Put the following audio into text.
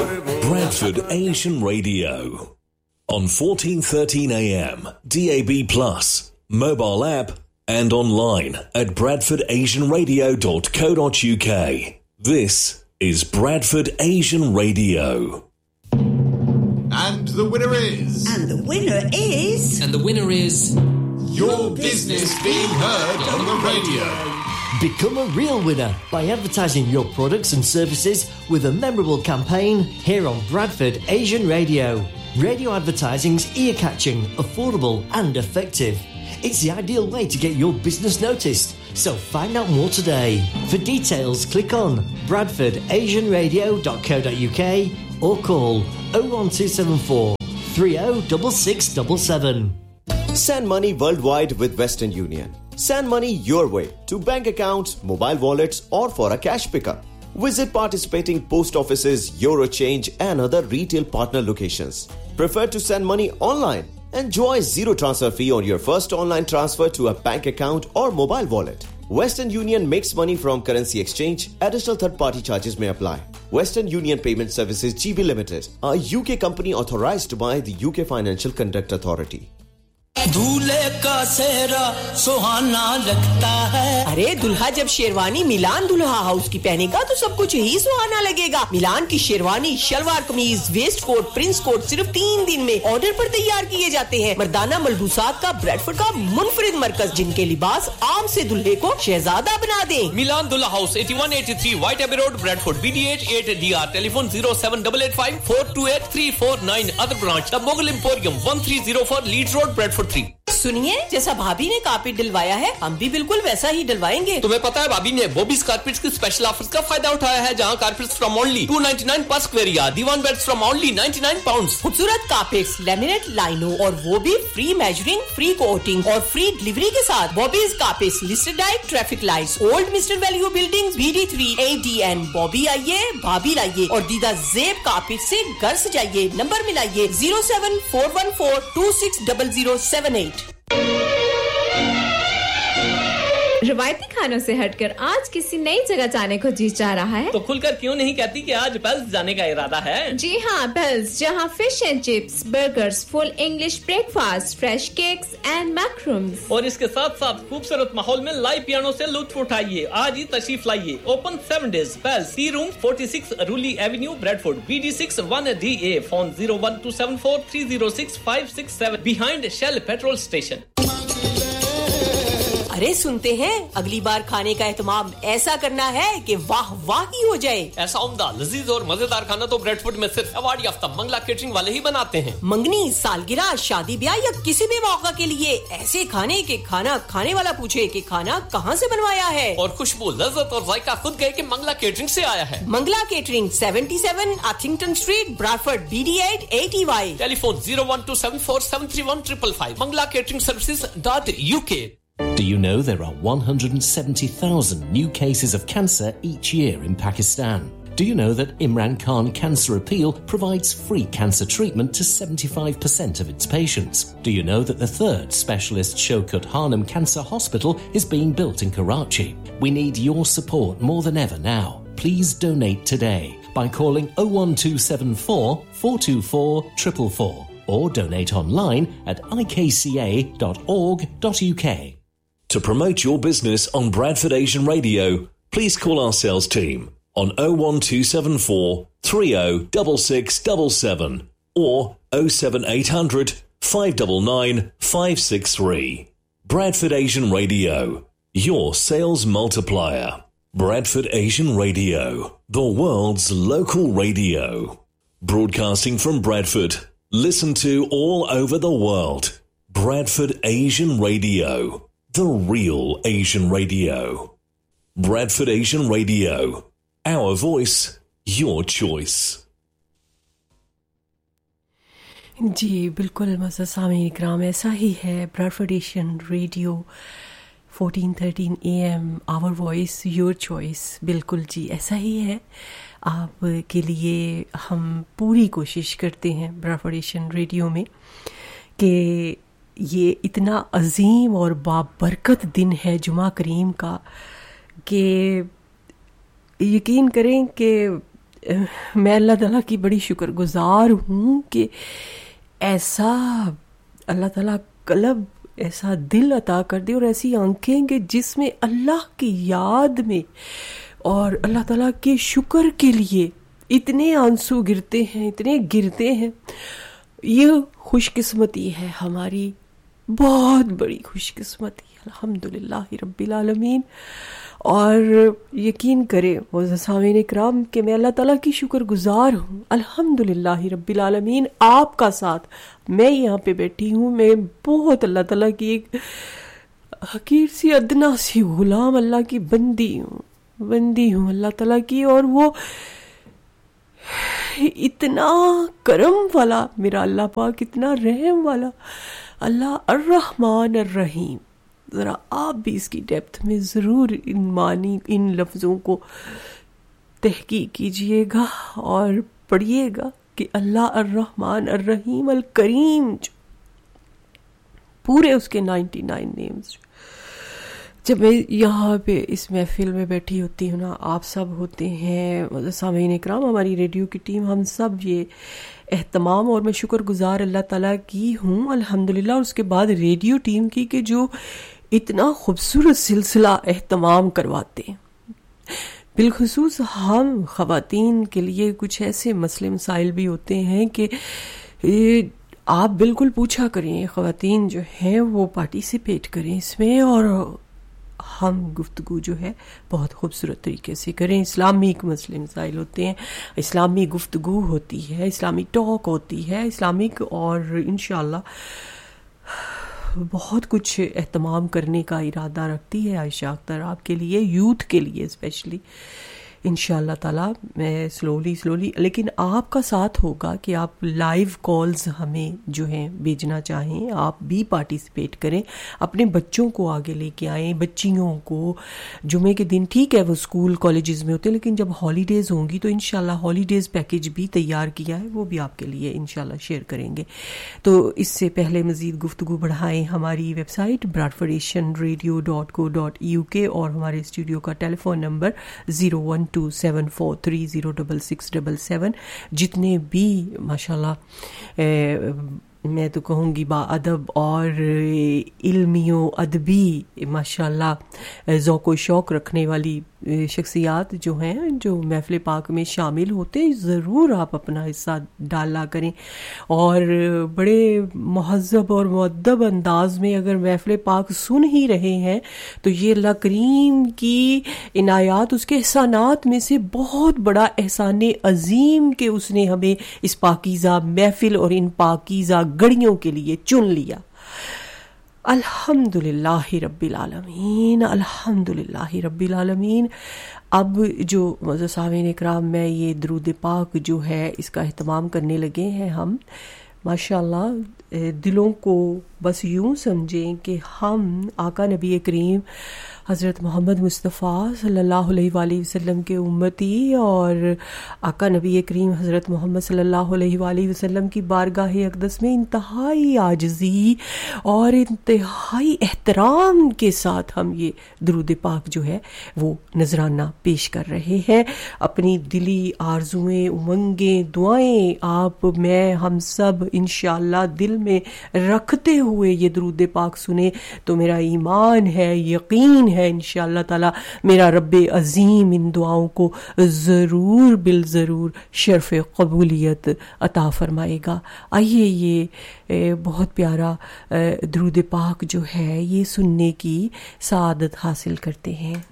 Bradford Asian Radio. On 1413 AM, DAB+, mobile app and online at bradfordasianradio.co.uk. This is Bradford Asian Radio. And the winner is... And the winner is... And the winner is... Your business being heard on the radio. Become a real winner by advertising your products and services with a memorable campaign here on Bradford Asian Radio. Radio advertising's ear-catching, affordable and effective. It's the ideal way to get your business noticed. So find out more today. For details, click on bradfordasianradio.co.uk or call 01274 306677. Send money worldwide with Western Union. Send money your way to bank accounts, mobile wallets or for a cash pickup. Visit participating post offices, Eurochange and other retail partner locations. Prefer to send money online? Enjoy zero transfer fee on your first online transfer to a bank account or mobile wallet. Western Union makes money from currency exchange. Additional third-party charges may apply. Western Union Payment Services GB Limited, a UK company authorized by the UK Financial Conduct Authority. दूल्हे का सेहरा सुहाना लगता है। अरे दुल्हा जब शेरवानी मिलान दुल्हा house की पहनेगा तो सब कुछ ही सुहाना लगेगा। मिलान की शेरवानी, शलवार कमीज, वेस्ट कोट, प्रिंस कोट सिर्फ 3 दिन में ऑर्डर पर तैयार किए जाते हैं। मर्दाना मलबूसात का ब्रैडफोर्ड का मुनफरिद मरकज, जिनके लिबास आम से दुल्हे को शहजादा बना दे। मिलान दुल्हा house 8183 white AB road, Bradford, BD8 8DR, telephone 07885 428 349। Other branch the Mughal emporium 1304 Leeds road, Bradford 3। सुनिए, जैसा भाभी ने कारपेट डलवाया है हम भी बिल्कुल वैसा ही डलवाएंगे। तुम्हें पता है भाभी ने बॉबीज कारपेट्स के स्पेशल ऑफर्स का फायदा उठाया है, जहां कारपेट्स फ्रॉम ओनली 299 पर square yard, Diwan beds from only 99 pounds. खूबसूरत कारपेट्स, लैमिनेट लाइनो और वो भी फ्री मेजरिंग, फ्री कोटिंग और फ्री डिलीवरी के साथ। Bobby's carpets, listed diet, traffic lights, old mister value buildings, BD3 ADN। Bobby आइए, भाभी लाइए और दीदा जेब कारपेट से घर सजाइए। नंबर मिलाइए 07414260078। रवायती खानों से हटकर आज किसी नई जगह जाने को जी चाह रहा है तो खुलकर क्यों नहीं कहती कि आज पेल्स जाने का इरादा है। जी हाँ, पेल्स, जहाँ fish and chips, burgers, full English breakfast, fresh cakes and मैक्रोम्स और इसके साथ साथ खूबसूरत माहौल में लाइव पियानो से लुत्फ उठाइए। आज ही तशरीफ लाइए। Open 7 days। Pails, T room 46 रूली Avenue, Bradford, BD6 1DA। Phone 01274 306 567 behind shell petrol station. अरे सुनते हैं, अगली बार खाने का एहतमाम ऐसा करना है कि वाह वाह ही हो जाए। ऐसा उम्दा, लजीज और मजेदार खाना तो ब्रैडफोर्ड में सिर्फ अवार्ड याफ्ता मंगला केटरिंग वाले ही बनाते हैं। मंगनी, सालगिरह, शादी ब्याह या किसी भी मौका के लिए ऐसे खाने के खाना खाने वाला पूछे कि खाना कहाँ से बनवाया है। और खुशबू, लज्जत और जायका खुद कहे कि मंगला केटरिंग से आया है। Mangla catering 77 Arthington Street, Bradford, BD8 8EY। Telephone 01274731555 manglacatering-services.uk। Do you know there are 170,000 new cases of cancer each year in Pakistan? Do you know that Imran Khan Cancer Appeal provides free cancer treatment to 75% of its patients? Do you know that the 3rd specialist Shaukat Hanum Cancer Hospital is being built in Karachi? We need your support more than ever now. Please donate today by calling 01274 424 444 or donate online at ikca.org.uk. To promote your business on Bradford Asian Radio, please call our sales team on 01274 306677 or 07800 599 563. Bradford Asian Radio, your sales multiplier. Bradford Asian Radio, the world's local radio. Broadcasting from Bradford, listened to all over the world. Bradford Asian Radio. The real Asian radio. Bradford Asian Radio. Our voice, your choice. जी बिल्कुल मज़ा सामीन इकराम, ऐसा ही है Bradford Asian radio 1413 AM, our voice your choice. बिल्कुल जी ऐसा ही है। आपके लिए हम पूरी कोशिश करते हैं ब्रैडफोर्ड एशियन रेडियो में कि ये इतना अजीम और बाबरकत दिन है जुमा करीम का कि यकीन करें कि میں اللہ تعالیٰ کی بڑی شکر گزار ہوں کہ ایسا اللہ تعالیٰ قلب، ایسا دل عطا کر دے اور ایسی آنکھیں کہ جس میں اللہ کی یاد میں اور اللہ تعالیٰ کے شکر کے لیے اتنے آنسو گرتے ہیں، اتنے گرتے ہیں. یہ خوش قسمتی ہے ہماری، بہت بڑی خوش قسمتی، الحمدللہ رب العالمین. اور یقین کریں معزز سامعین اکرام کہ میں اللہ تعالیٰ کی شکر گزار ہوں، الحمدللہ رب العالمین. آپ کا ساتھ میں یہاں پہ بیٹھی ہوں، میں بہت اللہ تعالیٰ کی ایک حقیر سی ادنا سی غلام، اللہ کی بندی ہوں اللہ تعالیٰ کی. اور وہ اتنا کرم والا میرا اللہ پاک، اتنا رحم والا اللہ الرحمن الرحیم. ذرا آپ بھی اس کی ڈیپتھ میں ضرور ان لفظوں کو تحقیق کیجئے گا اور پڑھیے گا کہ اللہ الرحمن الرحیم الکریم، جو پورے اس کے 99 نیمز. جب میں یہاں پہ اس محفل میں بیٹھی ہوتی ہوں نا، آپ سب ہوتے ہیں سامعین اکرام، ہماری ریڈیو کی ٹیم، ہم سب یہ اہتمام، اور میں شکر گزار اللہ تعالیٰ کی ہوں الحمدللہ، اور اس کے بعد ریڈیو ٹیم کی کہ جو اتنا خوبصورت سلسلہ اہتمام کرواتے ہیں. بالخصوص ہم خواتین کے لیے کچھ ایسے مسئلے مسائل بھی ہوتے ہیں کہ آپ بالکل پوچھا کریں، خواتین جو ہیں وہ پارٹیسپیٹ کریں اس میں، اور ہم گفتگو جو ہے بہت خوبصورت طریقے سے کریں. اسلامک مسئلے مسائل ہوتے ہیں، اسلامی گفتگو ہوتی ہے، اسلامی ٹاک ہوتی ہے اسلامک، اور انشاءاللہ بہت کچھ اہتمام کرنے کا ارادہ رکھتی ہے عائشہ اختر آپ کے لیے، یوتھ کے لیے اسپیشلی. انشاءاللہ تعالیٰ میں سلولی لیکن آپ کا ساتھ ہوگا کہ آپ لائیو کالز ہمیں جو ہیں بھیجنا چاہیں، آپ بھی پارٹیسپیٹ کریں، اپنے بچوں کو آگے لے کے آئیں، بچیوں کو. جمعے کے دن ٹھیک ہے وہ اسکول کالجز میں ہوتے ہیں، لیکن جب ہالیڈیز ہوں گی تو انشاءاللہ ہالیڈیز پیکیج بھی تیار کیا ہے، وہ بھی آپ کے لیے انشاءاللہ شیئر کریں گے. تو اس سے پہلے مزید گفتگو بڑھائیں ہماری ویب سائٹ bradfordationradio.co.uk اور ہمارے اسٹوڈیو کا ٹیلی فون نمبر 01274306677. جتنے بھی ماشاءاللہ میں تو کہوں گی با ادب اور علمی و ادبی ماشاءاللہ ذوق و شوق رکھنے والی شخصیات جو ہیں جو محفل پاک میں شامل ہوتے ہیں، ضرور آپ اپنا حصہ ڈالا کریں. اور بڑے مہذب اور مؤدب انداز میں اگر محفل پاک سن ہی رہے ہیں تو یہ اللہ کریم کی عنایات، اس کے احسانات میں سے بہت بڑا احسان عظیم کہ اس نے ہمیں اس پاکیزہ محفل اور ان پاکیزہ گھڑیوں کے لیے چن لیا. الحمدللہ رب العالمین، الحمدللہ رب العالمین. اب جو معزز سامعین اکرام میں یہ درود پاک جو ہے اس کا اہتمام کرنے لگے ہیں ہم، ماشاءاللہ دلوں کو بس یوں سمجھیں کہ ہم آقا نبی کریم حضرت محمد مصطفیٰ صلی اللہ علیہ وآلہ وسلم کے امتی اور آقا نبی کریم حضرت محمد صلی اللہ علیہ وآلہ وسلم کی بارگاہ اقدس میں انتہائی عاجزی اور انتہائی احترام کے ساتھ ہم یہ درود پاک جو ہے وہ نذرانہ پیش کر رہے ہیں. اپنی دلی آرزویں، امنگیں، دعائیں آپ، میں، ہم سب انشاءاللہ دل میں رکھتے ہوئے یہ درود پاک سنیں تو میرا ایمان ہے، یقین ہے انشاءاللہ تعالی میرا رب عظیم ان دعاؤں کو ضرور بالضرور شرف قبولیت عطا فرمائے گا. آئیے یہ بہت پیارا درود پاک جو ہے یہ سننے کی سعادت حاصل کرتے ہیں.